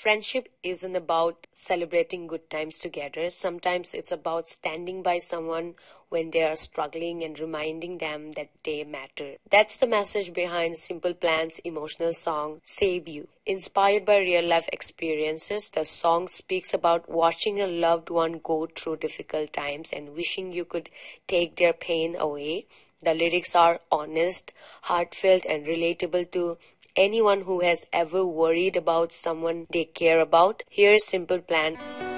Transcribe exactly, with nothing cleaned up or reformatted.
Friendship isn't about celebrating good times together. Sometimes it's about standing by someone when they are struggling and reminding them that they matter. That's the message behind Simple Plan's emotional song, Save You. Inspired by real-life experiences, the song speaks about watching a loved one go through difficult times and wishing you could take their pain away. The lyrics are honest, heartfelt, and relatable to anyone who has ever worried about someone they care about. Here's Simple Plan.